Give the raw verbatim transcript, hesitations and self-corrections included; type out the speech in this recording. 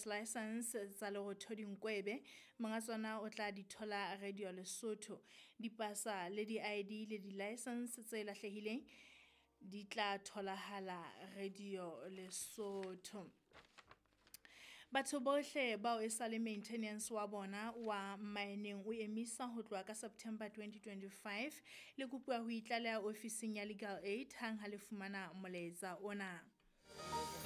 license tsa Lerotho Dinkwebe, monga tsona o tla di thola Radio Lesotho. Dipasa le di-I D le di-license tse lahlehileng di tla tholahala Radio Lesotho. Batho bohle bao e sale maintenance wa bona wa mining o emisa ho tloha ka September twenty twenty-five le kopuwa ho itlaleha ofising ya Legal Aid hang ha le fumana molaetsa ona.